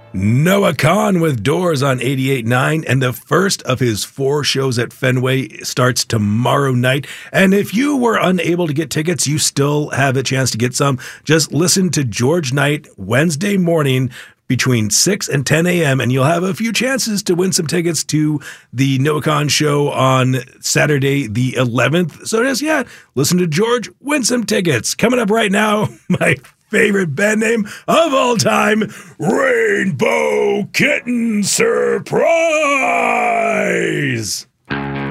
Noah Kahan with Doors on 88.9, and the first of his 4 shows at Fenway starts tomorrow night. And if you were unable to get tickets, you still have a chance to get some. Just listen to George Knight Wednesday morning between 6 and 10 a.m., and you'll have a few chances to win some tickets to the Noah Kahan show on Saturday the 11th. So just, listen to George, win some tickets. Coming up right now, my favorite band name of all time, Rainbow Kitten Surprise!